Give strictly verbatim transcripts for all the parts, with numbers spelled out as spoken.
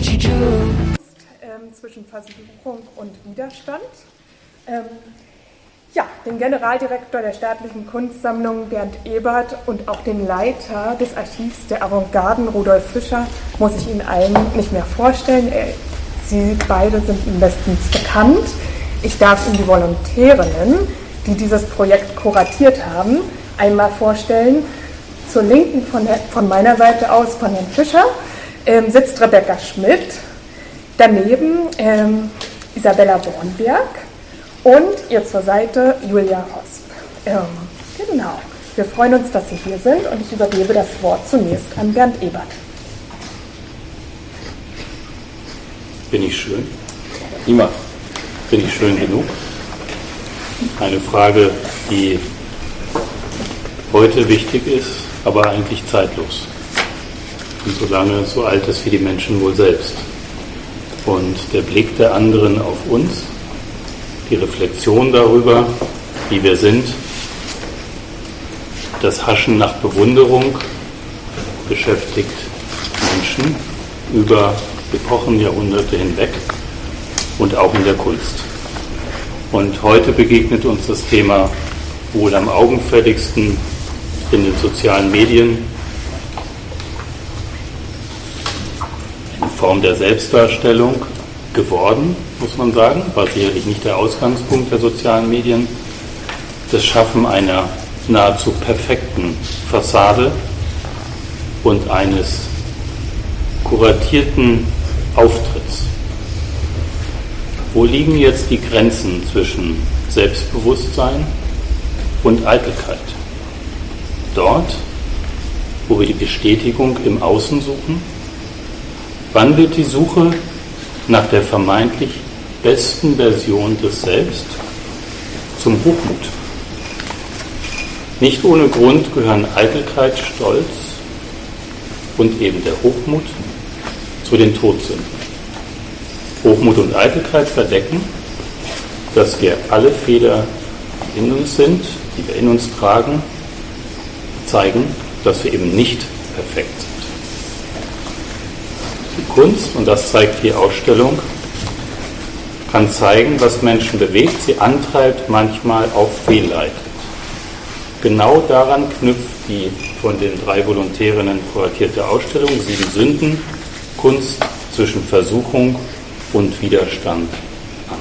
Ähm, zwischen Versuchung und Widerstand. Ähm, ja, den Generaldirektor der Staatlichen Kunstsammlung Bernd Ebert und auch den Leiter des Archivs der Avantgarden Rudolf Fischer muss ich Ihnen allen nicht mehr vorstellen. Sie beide sind Ihnen bestens bekannt. Ich darf Ihnen die Volontärinnen, die dieses Projekt kuratiert haben, einmal vorstellen. Zur Linken von, der, von meiner Seite aus, von Herrn Fischer, ähm, sitzt Rebecca Schmidt, daneben ähm, Isabella Bornberg und ihr zur Seite Julia Hosp. Ähm, genau. Wir freuen uns, dass Sie hier sind und ich übergebe das Wort zunächst an Bernd Ebert. Bin ich schön? Niemand. Bin ich schön genug? Eine Frage, die heute wichtig ist, aber eigentlich zeitlos. Und so lange so alt ist wie die Menschen wohl selbst. Und der Blick der anderen auf uns, die Reflexion darüber, wie wir sind, das Haschen nach Bewunderung beschäftigt Menschen über Epochen, Jahrhunderte hinweg und auch in der Kunst. Und heute begegnet uns das Thema wohl am augenfälligsten in den sozialen Medien in Form der Selbstdarstellung geworden, muss man sagen, war sicherlich nicht der Ausgangspunkt der sozialen Medien, das Schaffen einer nahezu perfekten Fassade und eines kuratierten Auftritts. Wo liegen jetzt die Grenzen zwischen Selbstbewusstsein und Eitelkeit? Dort, wo wir die Bestätigung im Außen suchen? Wann wird die Suche nach der vermeintlich besten Version des Selbst zum Hochmut? Nicht ohne Grund gehören Eitelkeit, Stolz und eben der Hochmut zu den Todsünden. Hochmut und Eitelkeit verdecken, dass wir alle Fehler, die in uns sind, die wir in uns tragen, zeigen, dass wir eben nicht perfekt sind. Die Kunst, und das zeigt die Ausstellung, kann zeigen, was Menschen bewegt, sie antreibt, manchmal auch fehlleitet. Genau daran knüpft die von den drei Volontärinnen kuratierte Ausstellung Sieben Sünden, Kunst zwischen Versuchung und Widerstand an.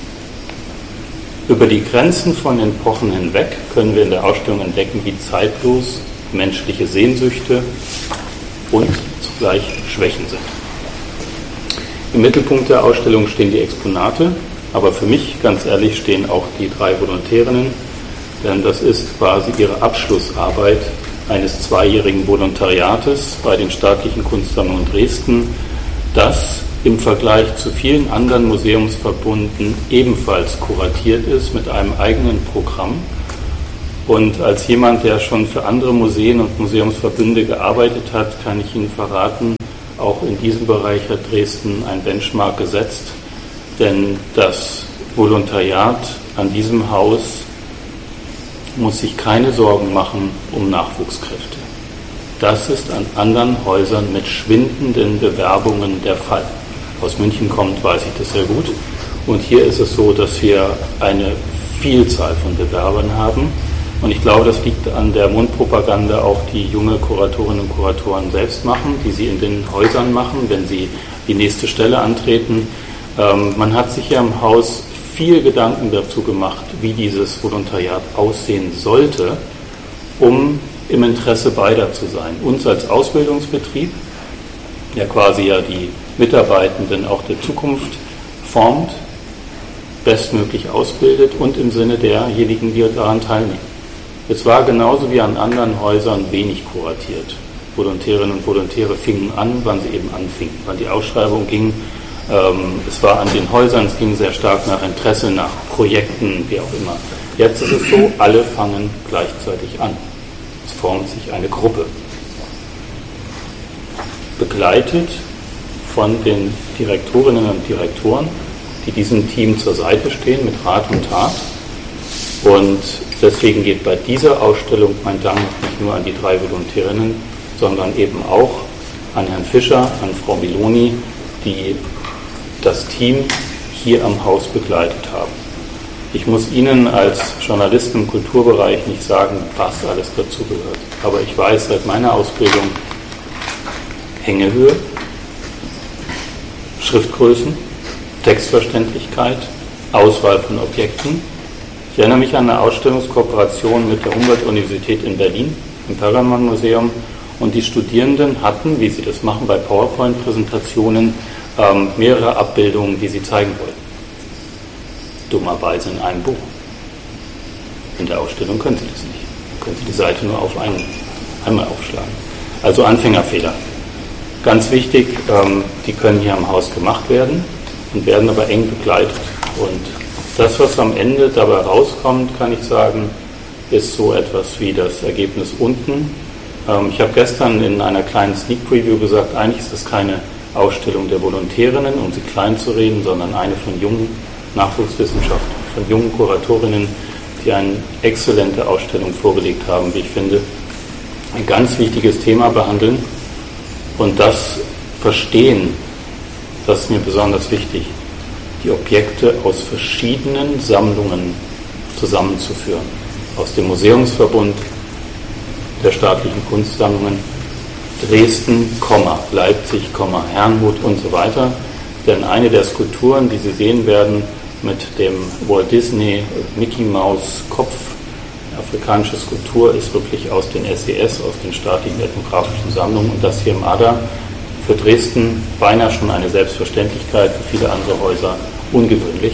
Über die Grenzen von Epochen hinweg können wir in der Ausstellung entdecken, wie zeitlos menschliche Sehnsüchte und zugleich Schwächen sind. Im Mittelpunkt der Ausstellung stehen die Exponate, aber für mich, ganz ehrlich, stehen auch die drei Volontärinnen, denn das ist quasi ihre Abschlussarbeit eines zweijährigen Volontariates bei den Staatlichen Kunstsammlungen Dresden, das im Vergleich zu vielen anderen Museumsverbunden ebenfalls kuratiert ist mit einem eigenen Programm. Und als jemand, der schon für andere Museen und Museumsverbünde gearbeitet hat, kann ich Ihnen verraten, auch in diesem Bereich hat Dresden ein Benchmark gesetzt, denn das Volontariat an diesem Haus muss sich keine Sorgen machen um Nachwuchskräfte. Das ist an anderen Häusern mit schwindenden Bewerbungen der Fall. Aus München kommt, weiß ich das sehr gut. Und hier ist es so, dass wir eine Vielzahl von Bewerbern haben. Und ich glaube, das liegt an der Mundpropaganda, auch die junge Kuratorinnen und Kuratoren selbst machen, die sie in den Häusern machen, wenn sie die nächste Stelle antreten. Ähm, man hat sich ja im Haus viel Gedanken dazu gemacht, wie dieses Volontariat aussehen sollte, um im Interesse beider zu sein. Uns als Ausbildungsbetrieb, der quasi ja die Mitarbeitenden auch der Zukunft formt, bestmöglich ausbildet und im Sinne derjenigen, die daran teilnehmen. Es war genauso wie an anderen Häusern wenig kuratiert. Volontärinnen und Volontäre fingen an, wann sie eben anfingen, wann die Ausschreibung ging. Ähm, es war an den Häusern, es ging sehr stark nach Interesse, nach Projekten, wie auch immer. Jetzt ist es so, alle fangen gleichzeitig an. Es formt sich eine Gruppe. Begleitet von den Direktorinnen und Direktoren, die diesem Team zur Seite stehen mit Rat und Tat. Und deswegen geht bei dieser Ausstellung mein Dank nicht nur an die drei Volontärinnen, sondern eben auch an Herrn Fischer, an Frau Miloni die das Team hier am Haus begleitet haben. Ich muss Ihnen als Journalisten im Kulturbereich nicht sagen, was alles dazugehört. Aber ich weiß seit meiner Ausbildung Hängehöhe, Schriftgrößen, Textverständlichkeit, Auswahl von Objekten. Ich erinnere mich an eine Ausstellungskooperation mit der Humboldt-Universität in Berlin im Pergamon-Museum, und die Studierenden hatten, wie sie das machen bei PowerPoint-Präsentationen, ähm, mehrere Abbildungen, die sie zeigen wollten. Dummerweise in einem Buch. In der Ausstellung können Sie das nicht. Können Sie die Seite nur auf einen, einmal aufschlagen. Also Anfängerfehler. Ganz wichtig, ähm, die können hier am Haus gemacht werden und werden aber eng begleitet. Und das, was am Ende dabei rauskommt, kann ich sagen, ist so etwas wie das Ergebnis unten. Ähm, ich habe gestern in einer kleinen Sneak Preview gesagt, eigentlich ist das keine Ausstellung der Volontärinnen, um sie klein zu reden, sondern eine von jungen Nachwuchswissenschaftlern, von jungen Kuratorinnen, die eine exzellente Ausstellung vorgelegt haben, wie ich finde, ein ganz wichtiges Thema behandeln und das Verstehen, das ist mir besonders wichtig, die Objekte aus verschiedenen Sammlungen zusammenzuführen. Aus dem Museumsverbund der staatlichen Kunstsammlungen, Dresden, Leipzig, Herrnhut und so weiter. Denn eine der Skulpturen, die Sie sehen werden, mit dem Walt Disney Mickey Maus Kopf, afrikanische Skulptur, ist wirklich aus den S E S, aus den staatlichen ethnografischen Sammlungen, und das hier im A D A für Dresden beinahe schon eine Selbstverständlichkeit, für viele andere Häuser ungewöhnlich.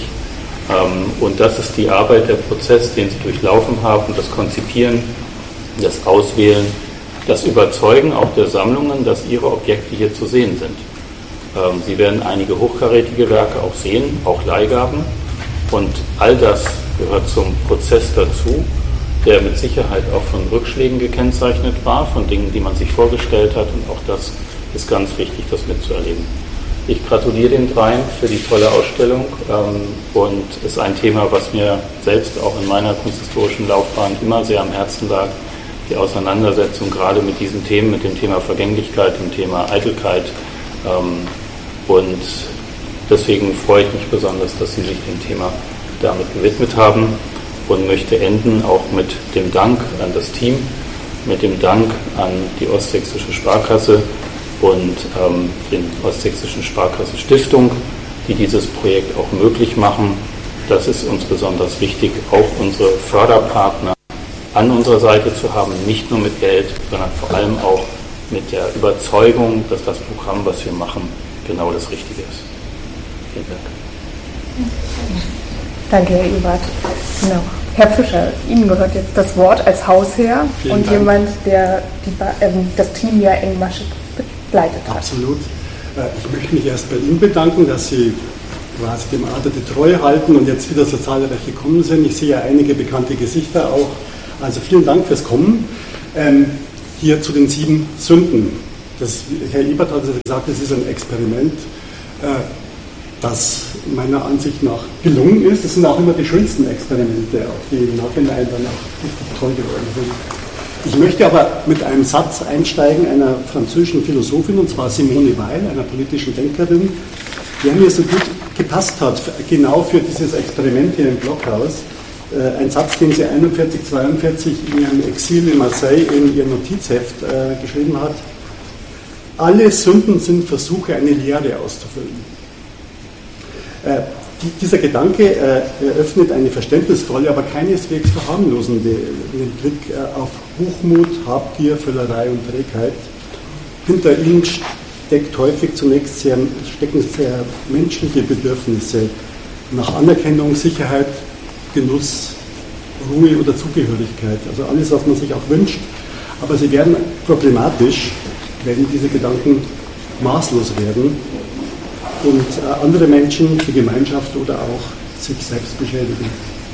Und das ist die Arbeit, der Prozess, den Sie durchlaufen haben, das Konzipieren, das Auswählen, das Überzeugen auch der Sammlungen, dass Ihre Objekte hier zu sehen sind. Sie werden einige hochkarätige Werke auch sehen, auch Leihgaben, und all das gehört zum Prozess dazu, der mit Sicherheit auch von Rückschlägen gekennzeichnet war, von Dingen, die man sich vorgestellt hat, und auch das ist ganz wichtig, das mitzuerleben. Ich gratuliere den dreien für die tolle Ausstellung ähm, und es ist ein Thema, was mir selbst auch in meiner kunsthistorischen Laufbahn immer sehr am Herzen lag, die Auseinandersetzung gerade mit diesen Themen, mit dem Thema Vergänglichkeit, dem Thema Eitelkeit, ähm, und deswegen freue ich mich besonders, dass Sie sich dem Thema damit gewidmet haben, und möchte enden auch mit dem Dank an das Team, mit dem Dank an die Ostsächsische Sparkasse und ähm, den Ostsächsischen Sparkasse Stiftung, die dieses Projekt auch möglich machen. Das ist uns besonders wichtig, auch unsere Förderpartner an unserer Seite zu haben, nicht nur mit Geld, sondern vor allem auch mit der Überzeugung, dass das Programm, was wir machen, genau das Richtige ist. Vielen Dank. Danke, Herr Ebert. Genau. Herr Fischer, Ihnen gehört jetzt das Wort als Hausherr Vielen und Dank. Jemand, der die, ähm, das Team ja engmaschig begleitet hat. Absolut. Ich möchte mich erst bei Ihnen bedanken, dass Sie quasi dem Adler die Treue halten und jetzt wieder so zahlreich gekommen sind. Ich sehe ja einige bekannte Gesichter auch. Also vielen Dank fürs Kommen. Ähm, hier zu den sieben Sünden. Das, Herr Ebert hat gesagt, das ist ein Experiment, äh, das meiner Ansicht nach gelungen ist. Das sind auch immer die schönsten Experimente, auch die im Nachhinein dann auch richtig toll geworden sind. Ich möchte aber mit einem Satz einsteigen einer französischen Philosophin, und zwar Simone Weil, einer politischen Denkerin, der mir so gut gepasst hat, genau für dieses Experiment hier im Blockhaus. Ein Satz, den sie einundvierzig, zweiundvierzig in ihrem Exil in Marseille in ihr Notizheft äh, geschrieben hat. Alle Sünden sind Versuche, eine Leere auszufüllen. Äh, die, dieser Gedanke äh, eröffnet eine verständnisvolle, aber keineswegs verharmlosende den Blick äh, auf Hochmut, Habgier, Völlerei und Trägheit. Hinter ihnen steckt häufig zunächst sehr, stecken sehr menschliche Bedürfnisse nach Anerkennung, Sicherheit, Genuss, Ruhe oder Zugehörigkeit. Also alles, was man sich auch wünscht. Aber sie werden problematisch, wenn diese Gedanken maßlos werden und andere Menschen, die Gemeinschaft oder auch sich selbst beschädigen.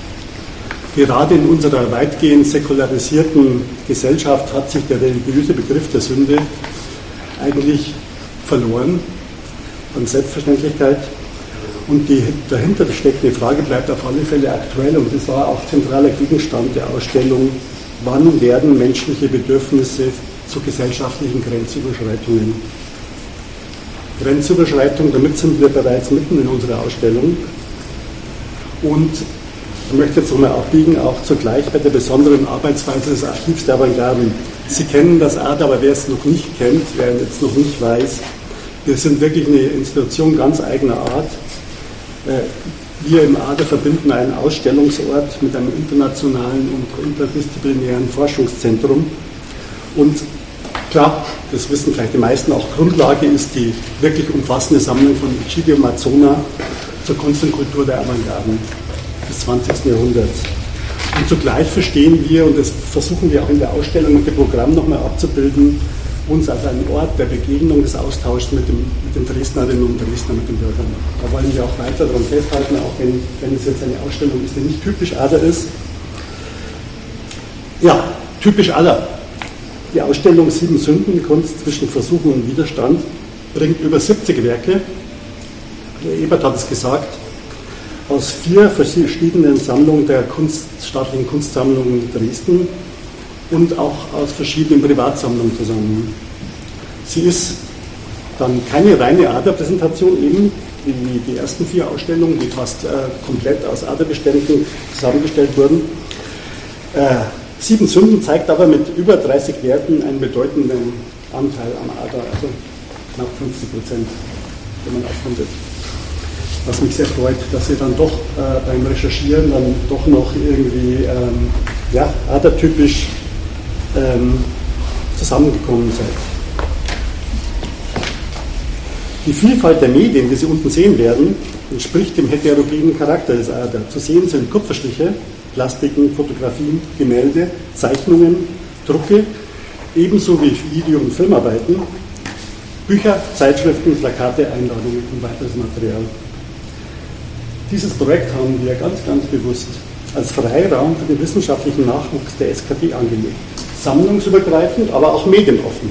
Gerade in unserer weitgehend säkularisierten Gesellschaft hat sich der religiöse Begriff der Sünde eigentlich verloren an Selbstverständlichkeit. Und die dahinter steckende Frage bleibt auf alle Fälle aktuell, und das war auch zentraler Gegenstand der Ausstellung: Wann werden menschliche Bedürfnisse zu gesellschaftlichen Grenzüberschreitungen? Grenzüberschreitung. Damit sind wir bereits mitten in unserer Ausstellung. Und ich möchte jetzt nochmal abbiegen, auch zugleich bei der besonderen Arbeitsweise des Archivs der Avantgarden. Sie kennen das A D A, aber wer es noch nicht kennt, wer jetzt noch nicht weiß, wir sind wirklich eine Institution ganz eigener Art. Wir im A D A verbinden einen Ausstellungsort mit einem internationalen und interdisziplinären Forschungszentrum. Und klar, das wissen vielleicht die meisten, auch Grundlage ist die wirklich umfassende Sammlung von Egidio Mazzona zur Kunst und Kultur der Avantgarden des zwanzigsten Jahrhunderts. Und zugleich verstehen wir, und das versuchen wir auch in der Ausstellung und dem Programm nochmal abzubilden, uns als einen Ort der Begegnung, des Austauschs mit, dem, mit den Dresdnerinnen und Dresdner, mit den Bürgern. Da wollen wir auch weiter daran festhalten, auch wenn, wenn es jetzt eine Ausstellung ist, die nicht typisch A D A ist. Ja, typisch A D A. Die Ausstellung Sieben Sünden, Kunst zwischen Versuchung und Widerstand, bringt über siebzig Werke, der Ebert hat es gesagt, aus vier verschiedenen Sammlungen der Kunst, staatlichen Kunstsammlungen Dresden und auch aus verschiedenen Privatsammlungen zusammen. Sie ist dann keine reine A D A-Präsentation eben, wie die ersten vier Ausstellungen, die fast äh, komplett aus A D A-Beständen zusammengestellt wurden. Äh, Sieben Sünden zeigt aber mit über dreißig Werken einen bedeutenden Anteil am A D A, also knapp fünfzig Prozent, wenn man auffindet. Was mich sehr freut, dass ihr dann doch äh, beim Recherchieren dann doch noch irgendwie ähm, ja, A D A-typisch ähm, zusammengekommen seid. Die Vielfalt der Medien, die Sie unten sehen werden, entspricht dem heterogenen Charakter des A D A. Zu sehen sind Kupferstiche, Plastiken, Fotografien, Gemälde, Zeichnungen, Drucke, ebenso wie Video- und Filmarbeiten, Bücher, Zeitschriften, Plakate, Einladungen und weiteres Material. Dieses Projekt haben wir ganz, ganz bewusst als Freiraum für den wissenschaftlichen Nachwuchs der S K D angelegt. Sammlungsübergreifend, aber auch medienoffen.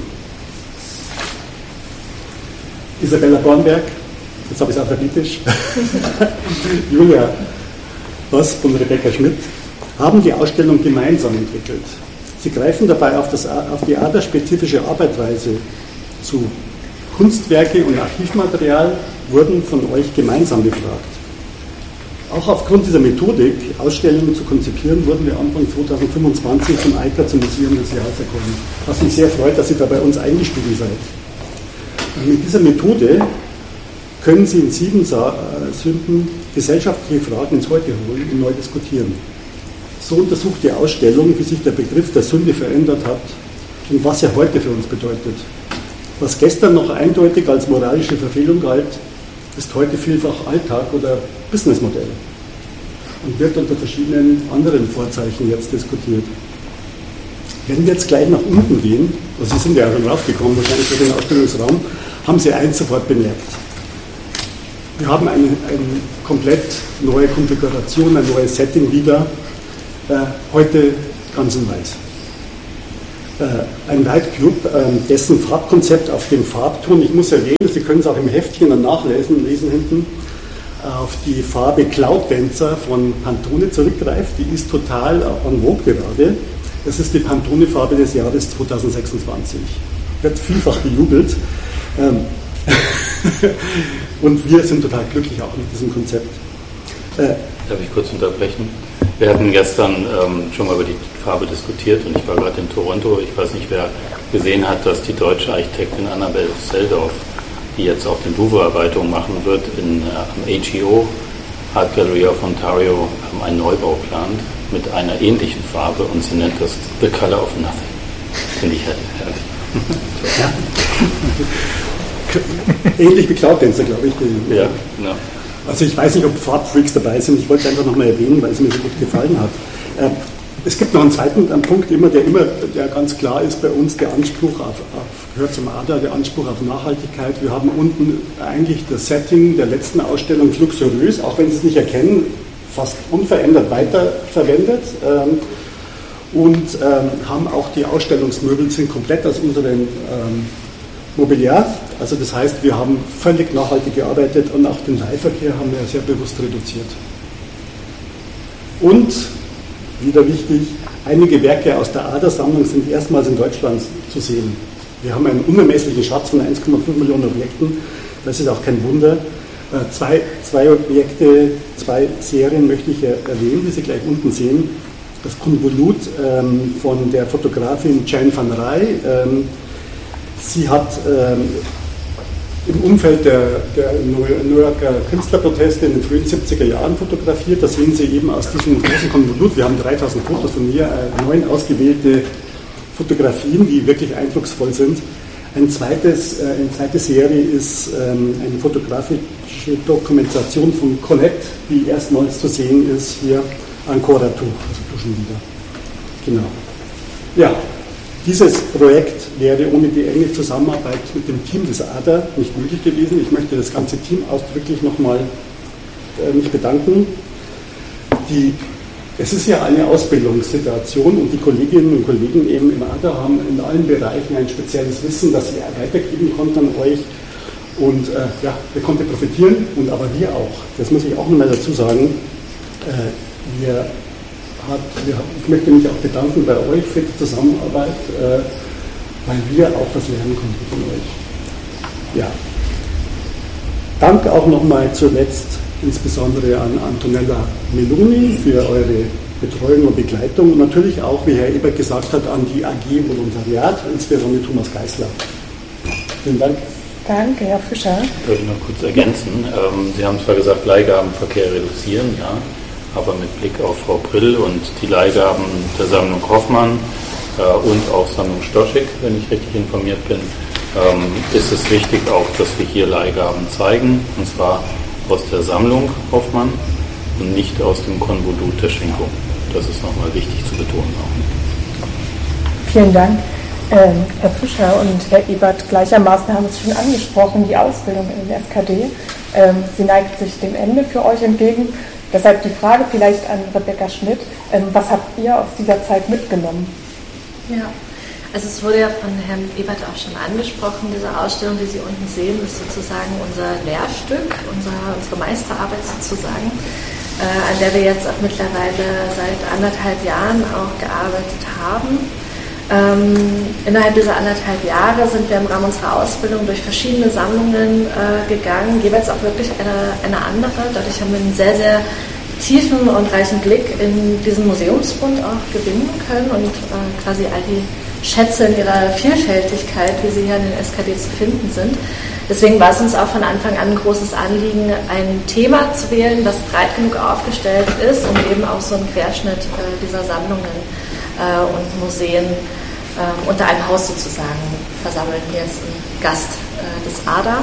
Isabella Bornberg, jetzt habe ich es alphabetisch, Julia Bosp und Rebecca Schmidt haben die Ausstellung gemeinsam entwickelt. Sie greifen dabei auf, das, auf die A D A-spezifische Arbeitsweise zu. Kunstwerke und Archivmaterial wurden von euch gemeinsam befragt. Auch aufgrund dieser Methodik, Ausstellungen zu konzipieren, wurden wir Anfang zweitausendfünfundzwanzig zum I C A zum Museum des Jahres erkoren. Was mich sehr freut, dass ihr da bei uns eingestiegen seid. Und mit dieser Methode können Sie in sieben Sünden gesellschaftliche Fragen ins Heute holen und neu diskutieren. So untersucht die Ausstellung, wie sich der Begriff der Sünde verändert hat und was er heute für uns bedeutet. Was gestern noch eindeutig als moralische Verfehlung galt, ist heute vielfach Alltag oder Businessmodell und wird unter verschiedenen anderen Vorzeichen jetzt diskutiert. Wenn wir jetzt gleich nach unten gehen, also Sie sind ja schon raufgekommen, wahrscheinlich für den Ausstellungsraum, haben Sie eins sofort bemerkt. Wir haben eine, eine komplett neue Konfiguration, ein neues Setting wieder, äh, heute ganz in weiß. Äh, ein Light Cube, äh, dessen Farbkonzept auf dem Farbton, ich muss erwähnen, Sie können es auch im Heftchen dann nachlesen, lesen hinten, auf die Farbe Cloud Dancer von Pantone zurückgreift. Die ist total en vogue gerade. Das ist die Pantone-Farbe des Jahres zweitausendsechsundzwanzig. Wird vielfach bejubelt. Ähm, Und wir sind total glücklich auch mit diesem Konzept. Äh, Darf ich kurz unterbrechen? Wir hatten gestern ähm, schon mal über die Farbe diskutiert und ich war gerade in Toronto. Ich weiß nicht, wer gesehen hat, dass die deutsche Architektin Annabel Seldorf, die jetzt auch die Louvre-Erweiterung machen wird, in, äh, am A G O, Art Gallery of Ontario, ähm, einen Neubau plant mit einer ähnlichen Farbe und sie nennt das The Color of Nothing. Finde ich herrlich. Ja. Ähnlich wie Cloud Dancer, glaube ich. Ja, genau. Also ich weiß nicht, ob Farbfreaks dabei sind. Ich wollte es einfach nochmal erwähnen, weil es mir so gut gefallen hat. Äh, es gibt noch einen zweiten Punkt, immer, der immer, der ganz klar ist bei uns, der Anspruch auf, auf gehört zum A D A, der Anspruch auf Nachhaltigkeit. Wir haben unten eigentlich das Setting der letzten Ausstellung luxuriös, auch wenn Sie es nicht erkennen, fast unverändert weiterverwendet. Ähm, und ähm, haben auch die Ausstellungsmöbel sind komplett aus unserem ähm, Mobiliar. Also das heißt, wir haben völlig nachhaltig gearbeitet und auch den Leihverkehr haben wir sehr bewusst reduziert. Und, wieder wichtig, einige Werke aus der A D A-Sammlung sind erstmals in Deutschland zu sehen. Wir haben einen unermesslichen Schatz von eins Komma fünf Millionen Objekten, das ist auch kein Wunder. Äh, zwei, zwei Objekte, zwei Serien möchte ich erwähnen, die Sie gleich unten sehen. Das Konvolut ähm, von der Fotografin Jane van Rai. Ähm, sie hat ähm, im Umfeld der, der New Yorker Künstlerproteste in den frühen siebziger Jahren fotografiert. Da sehen Sie eben aus diesem großen Konvolut, wir haben dreitausend Fotos von mir, äh, neun ausgewählte Fotografien, die wirklich eindrucksvoll sind. Ein zweites, äh, eine zweite Serie ist ähm, eine fotografische Dokumentation von Colette, die erstmals zu sehen ist hier an Cora-Tuch, also Duschenlieder. Genau. Ja, dieses Projekt wäre ohne die enge Zusammenarbeit mit dem Team des A D A nicht möglich gewesen. Ich möchte das ganze Team ausdrücklich nochmal äh, mich bedanken. Die, es ist ja eine Ausbildungssituation und die Kolleginnen und Kollegen eben im A D A haben in allen Bereichen ein spezielles Wissen, das sie weitergeben konnten an euch. Und äh, ja, wir konnten profitieren und aber wir auch. Das muss ich auch nochmal dazu sagen. Äh, wir hat, wir, ich möchte mich auch bedanken bei euch für die Zusammenarbeit, äh, weil wir auch was lernen konnten von euch. Ja. Dank auch nochmal zuletzt insbesondere an Antonella Meloni für eure Betreuung und Begleitung und natürlich auch, wie Herr Ebert gesagt hat, an die A G Volontariat, insbesondere Thomas Geisler. Vielen Dank. Danke, Herr Fischer. Ich würde noch kurz ergänzen. Ähm, Sie haben zwar gesagt, Leihgabenverkehr reduzieren, ja, aber mit Blick auf Frau Prill und die Leihgaben der Sammlung Hoffmann äh, und auch Sammlung Stoschek, wenn ich richtig informiert bin, ähm, ist es wichtig auch, dass wir hier Leihgaben zeigen, und zwar aus der Sammlung Hoffmann und nicht aus dem Konvolut der Schenkung. Das ist nochmal wichtig zu betonen auch. Vielen Dank. Ähm, Herr Fischer und Herr Ebert gleichermaßen haben es schon angesprochen, die Ausbildung in den S K D. Ähm, sie neigt sich dem Ende für euch entgegen. Deshalb die Frage vielleicht an Rebecca Schmidt, ähm, was habt ihr aus dieser Zeit mitgenommen? Ja, also es wurde ja von Herrn Ebert auch schon angesprochen, diese Ausstellung, die Sie unten sehen, ist sozusagen unser Lehrstück, unser, unsere Meisterarbeit sozusagen, äh, an der wir jetzt auch mittlerweile seit anderthalb Jahren auch gearbeitet haben. Ähm, innerhalb dieser anderthalb Jahre sind wir im Rahmen unserer Ausbildung durch verschiedene Sammlungen äh, gegangen, jeweils auch wirklich eine, eine andere. Dadurch haben wir einen sehr, sehr tiefen und reichen Blick in diesen Museumsbund auch gewinnen können und äh, quasi all die Schätze in ihrer Vielfältigkeit, wie sie hier in den S K D zu finden sind. Deswegen war es uns auch von Anfang an ein großes Anliegen, ein Thema zu wählen, das breit genug aufgestellt ist, um eben auch so einen Querschnitt äh, dieser Sammlungen äh, und Museen äh, unter einem Haus sozusagen versammeln. Hier ist ein Gast äh, des A D A.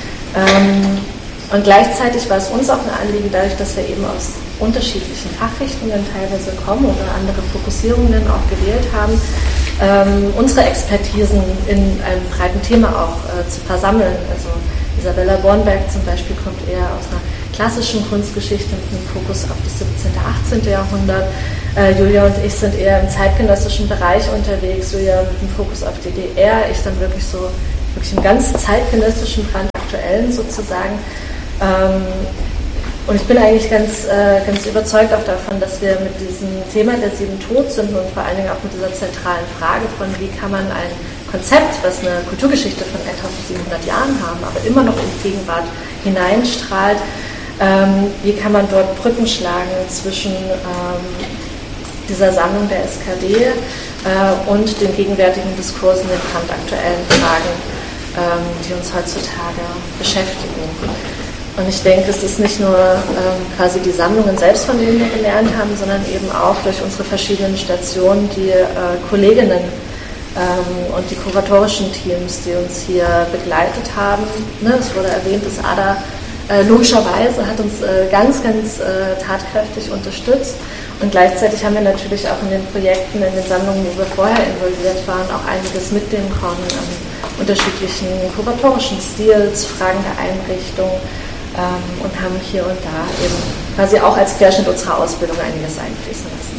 Ähm, und gleichzeitig war es uns auch ein Anliegen, dadurch, dass wir eben aus unterschiedlichen Fachrichtungen teilweise kommen oder andere Fokussierungen auch gewählt haben, ähm, unsere Expertisen in einem breiten Thema auch äh, zu versammeln. Also Isabella Bornberg zum Beispiel kommt eher aus einer klassischen Kunstgeschichte mit einem Fokus auf das siebzehnte, achtzehnte Jahrhundert. Äh, Julia und ich sind eher im zeitgenössischen Bereich unterwegs, Julia mit einem Fokus auf D D R, ich dann wirklich so wirklich im ganz zeitgenössischen, brandaktuellen sozusagen. Ähm, Und ich bin eigentlich ganz, äh, ganz überzeugt auch davon, dass wir mit diesem Thema der sieben Todsünden und vor allen Dingen auch mit dieser zentralen Frage von, wie kann man ein Konzept, was eine Kulturgeschichte von eintausendsiebenhundert Jahren haben, aber immer noch in die Gegenwart hineinstrahlt, ähm, wie kann man dort Brücken schlagen zwischen ähm, dieser Sammlung der S K D äh, und den gegenwärtigen Diskursen, den brandaktuellen Fragen, ähm, die uns heutzutage beschäftigen. Und ich denke, es ist nicht nur ähm, quasi die Sammlungen selbst, von denen wir gelernt haben, sondern eben auch durch unsere verschiedenen Stationen die äh, Kolleginnen ähm, und die kuratorischen Teams, die uns hier begleitet haben. Ne, es wurde erwähnt, das A D A äh, logischerweise hat uns äh, ganz, ganz äh, tatkräftig unterstützt. Und gleichzeitig haben wir natürlich auch in den Projekten, in den Sammlungen, wo wir vorher involviert waren, auch einiges mitnehmen können an unterschiedlichen kuratorischen Stils, Fragen der Einrichtung. Ähm, und haben hier und da eben quasi auch als Querschnitt unserer Ausbildung einiges einfließen lassen.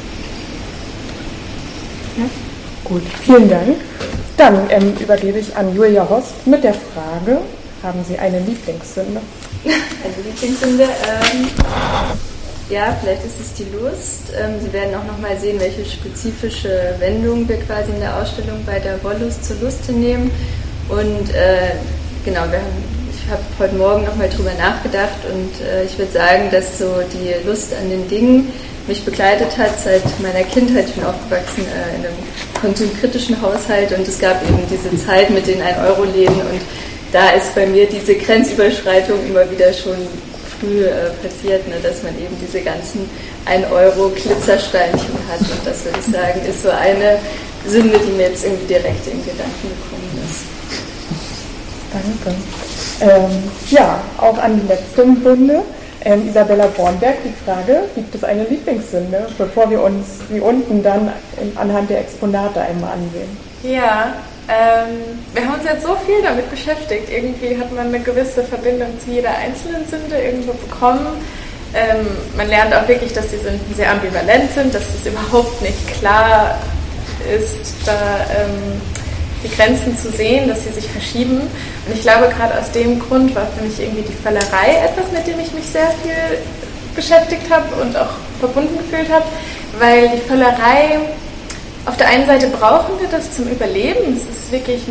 Ja, gut, vielen Dank. Dann ähm, übergebe ich an Julia Horst mit der Frage, haben Sie eine Lieblingssünde? Eine Lieblingssünde? Ähm, ja, vielleicht ist es die Lust. Ähm, Sie werden auch nochmal sehen, welche spezifische Wendung wir quasi in der Ausstellung bei der Wollust zur Lust nehmen. Und äh, genau, wir haben Ich habe heute Morgen nochmal drüber nachgedacht und äh, ich würde sagen, dass so die Lust an den Dingen mich begleitet hat seit meiner Kindheit. Ich bin aufgewachsen äh, in einem konsumkritischen Haushalt und es gab eben diese Zeit mit den ein-Euro-Läden und da ist bei mir diese Grenzüberschreitung immer wieder schon früh äh, passiert, ne, dass man eben diese ganzen ein-Euro-Glitzersteinchen hat und das würde ich sagen, ist so eine Sünde, die mir jetzt irgendwie direkt in Gedanken gekommen ist. Danke. Ähm, ja, auch an die letzte im Bunde. Ähm, Isabella Bornberg, die Frage, gibt es eine Lieblingssünde, bevor wir uns wie unten dann in, anhand der Exponate einmal ansehen? Ja, ähm, wir haben uns jetzt so viel damit beschäftigt. Irgendwie hat man eine gewisse Verbindung zu jeder einzelnen Sünde irgendwo bekommen. Ähm, man lernt auch wirklich, dass die Sünden sehr ambivalent sind, dass es überhaupt nicht klar ist, da ähm, die Grenzen zu sehen, dass sie sich verschieben. Und ich glaube, gerade aus dem Grund war für mich irgendwie die Völlerei etwas, mit dem ich mich sehr viel beschäftigt habe und auch verbunden gefühlt habe, weil die Völlerei, auf der einen Seite brauchen wir das zum Überleben. Es ist wirklich